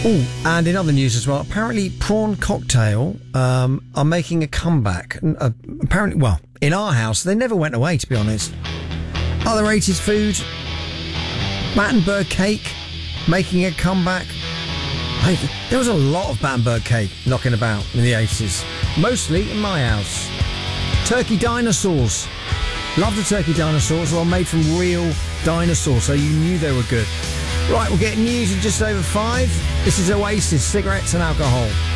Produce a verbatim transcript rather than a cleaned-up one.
Oh, and in other news as well, apparently Prawn Cocktail um, are making a comeback. Uh, apparently, well, in our house, they never went away, to be honest. Other eighties food, Battenberg cake making a comeback. Hey, there was a lot of Battenberg cake knocking about in the eighties, mostly in my house. Turkey dinosaurs. Love the turkey dinosaurs, well, made from real dinosaurs, so you knew they were good. Right, we'll get news in just over five. This is Oasis, Cigarettes and Alcohol.